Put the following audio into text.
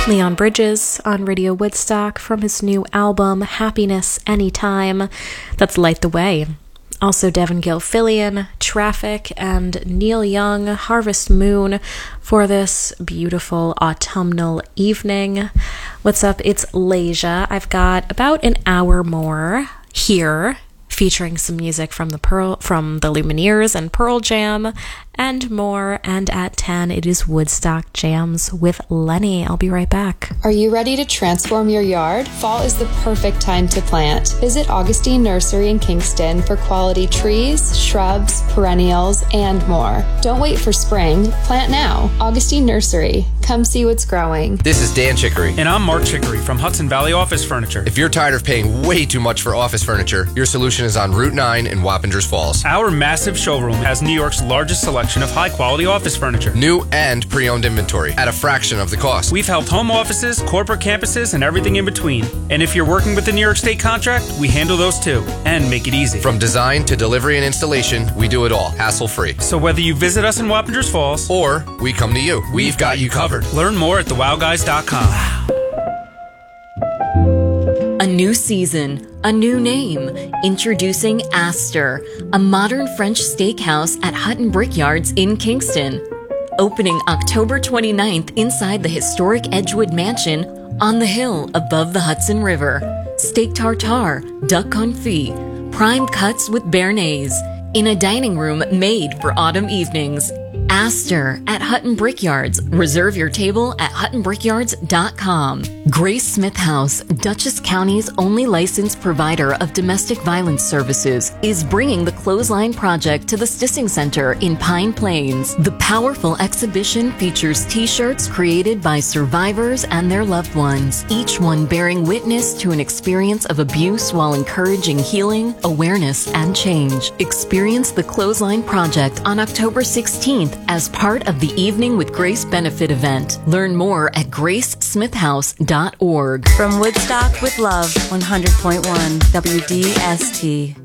Leon Bridges on Radio Woodstock from his new album, Happiness Anytime. That's Light the Way. Also Devin Gilfillian, Traffic, and Neil Young, Harvest Moon, for this beautiful autumnal evening. What's up? It's Leisha. I've got about an hour more here, featuring some music from the Lumineers and Pearl Jam and more. And at 10, it is Woodstock Jams with Lenny. I'll be right back. Are you ready to transform your yard? Fall is the perfect time to plant. Visit Augustine Nursery in Kingston for quality trees, shrubs, perennials, and more. Don't wait for spring. Plant now. Augustine Nursery. Come see what's growing. This is Dan Chicory. And I'm Mark Chicory from Hudson Valley Office Furniture. If you're tired of paying way too much for office furniture, your solution is on Route 9 in Wappingers Falls. Our massive showroom has New York's largest selection of high-quality office furniture. New and pre-owned inventory at a fraction of the cost. We've helped home offices, corporate campuses, and everything in between. And if you're working with the New York State contract, we handle those too and make it easy. From design to delivery and installation, we do it all, hassle-free. So whether you visit us in Wappingers Falls or we come to you, we've got you covered. Learn more at thewowguys.com. A new season, a new name. Introducing Astor, a modern French steakhouse at Hutton Brickyards in Kingston. Opening October 29th inside the historic Edgewood Mansion on the hill above the Hudson River. Steak tartare, duck confit, prime cuts with béarnaise, in a dining room made for autumn evenings. Astor at Hutton Brickyards. Reserve your table at huttonbrickyards.com. Grace Smith House, Dutchess County's only licensed provider of domestic violence services, is bringing the Clothesline Project to the Stissing Center in Pine Plains. The powerful exhibition features t-shirts created by survivors and their loved ones, each one bearing witness to an experience of abuse while encouraging healing, awareness, and change. Experience the Clothesline Project on October 16th as part of the Evening with Grace benefit event. Learn more at gracesmithhouse.org. From Woodstock with Love, 100.1 WDST.